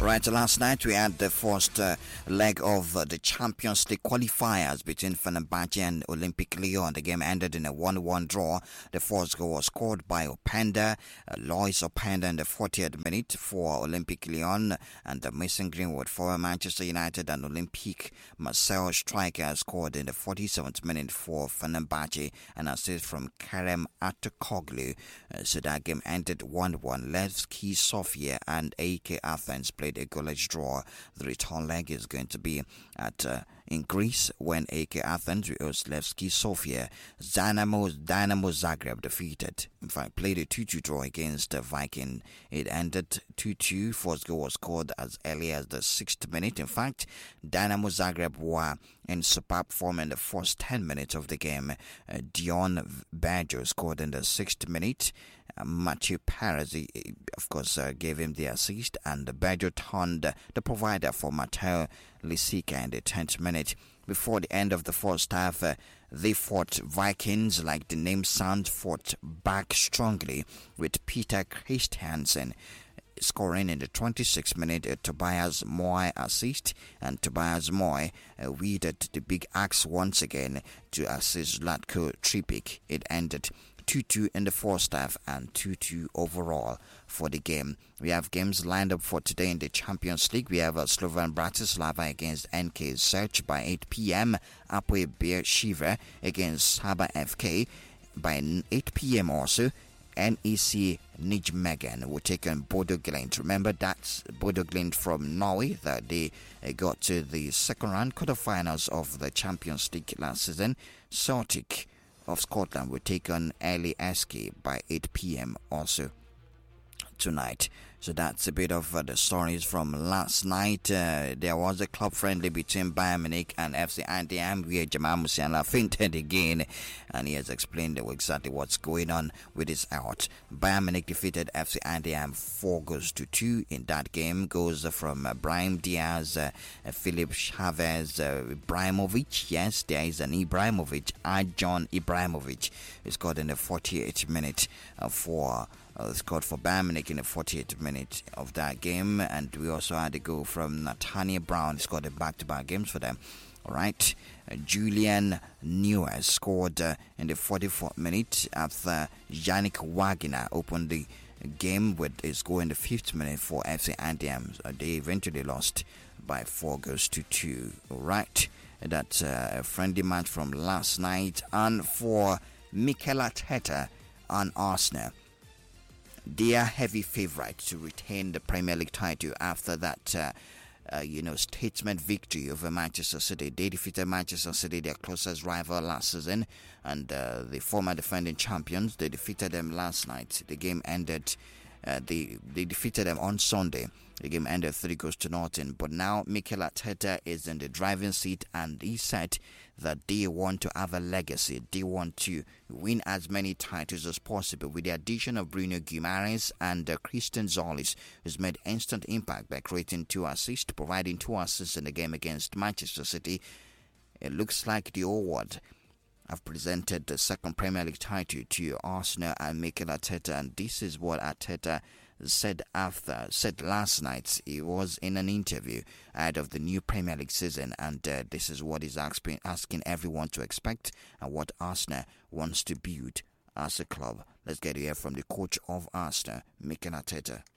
Right, last night we had the first leg of the Champions League qualifiers between Fenerbahce and Olympic Lyon. The game ended in a 1-1 draw. The first goal was scored by Openda, Lois Openda in the 40th minute for Olympic Lyon, and Mason Greenwood for Manchester United and Olympique. Marcel Striker scored in the 47th minute for Fenerbahce, and assist from Kerem Atakoglu. So that game ended 1-1. Levski Sofia and AK Athens played a goalless draw. The return leg is going to be at in Greece when AK Athens hosts Levski Sofia. Dynamo Zagreb defeated. In fact, played a 2-2 draw against Viking. It ended 2-2. First goal was scored as early as the 6th minute. In fact, Dynamo Zagreb were in superb form in the first 10 minutes of the game. Dion Baggio scored in the 6th minute. Matthew Perez, of course, gave him the assist, and Baggio turned the provider for Matteo Lisica in the 10th minute. Before the end of the first half, they fought. Vikings, like the name sounds, fought back strongly, with Peter Christiansen scoring in the 26th minute. Tobias Moy assist, and Tobias Moy wielded the big axe once again to assist Zlatko Tripic. It ended 2-2 in the first half and 2-2 overall for the game. We have games lined up for today in the Champions League. We have Slovan Bratislava against NK Search by 8 p.m. Apoel Beersheva against Saba FK by 8 p.m. also. NEC Nijmegen will take on Bodo Glimt. Remember, that's Bodo Glimt from Norway that they got to the second round quarterfinals of the Champions League last season. Celtic of Scotland will take on Early Eske by 8 p.m. also tonight. So that's a bit of the stories from last night. There was a club friendly between Bayern Munich and FC Eindhoven where Jamal Musiala fainted again, and he has explained exactly what's going on with his out. Bayern Munich defeated FC Eindhoven 4-2 in that game. Goes from Brahim Diaz, Philip Chavez, Ibrahimovic. Yes, there is an Ibrahimovic. John Ibrahimovic scored in the 48th minute scored for Bayern Munich in the 48th minute of that game. And we also had a goal from Nathaniel Brown. He scored a back-to-back games for them. Alright, Julian Neuer scored in the 44th minute after Yannick Wagner opened the game with his goal in the 5th minute for FC Eindhoven. They eventually lost by 4-2. Alright, that's a friendly match from last night. And for Mikel Arteta and Arsenal, they are heavy favourites to retain the Premier League title after that statement victory over Manchester City. They defeated Manchester City, their closest rival last season, and the former defending champions. They defeated them last night. The game ended they defeated them on Sunday. The game ended 3-0. But now Mikel Arteta is in the driving seat, and he said that they want to have a legacy. They want to win as many titles as possible. With the addition of Bruno Guimaraes and Christian Zolis, who's made instant impact by creating 2 assists, providing 2 assists in the game against Manchester City. It looks like the old world have presented the second Premier League title to Arsenal and Mikel Arteta, and this is what Arteta said last night. He was in an interview ahead of the new Premier League season, and this is what he's asking everyone to expect and what Arsenal wants to build as a club. Let's get to hear from the coach of Arsenal, Mikel Arteta.